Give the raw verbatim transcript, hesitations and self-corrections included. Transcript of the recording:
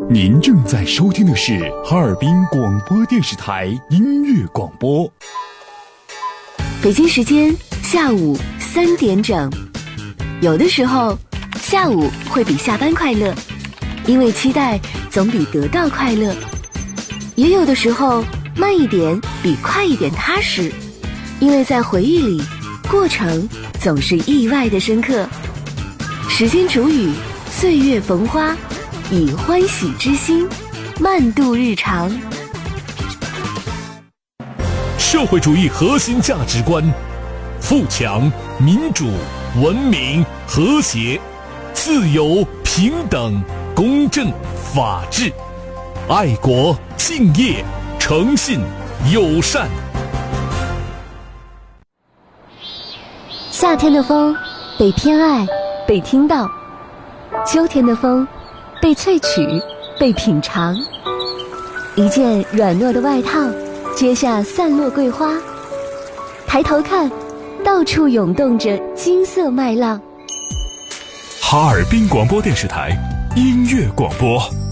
您正在收听的是哈尔滨广播电视台音乐广播。 北京时间下午三点整。有的时候，下午会比下班快乐，因为期待总比得到快乐。也有的时候，慢一点比快一点踏实，因为在回忆里，过程总是意外的深刻。时间煮雨，岁月逢花，以欢喜之心慢度日常。 社会主义核心价值观：富强、民主、文明、和谐、自由、平等、公正、法治、爱国、敬业、诚信、友善。 夏天的风被偏爱，被听到；秋天的风被萃取，被品尝。一件软糯的外套，接下散落桂花。抬头看，到处涌动着金色麦浪。 哈尔滨广播电视台音乐广播。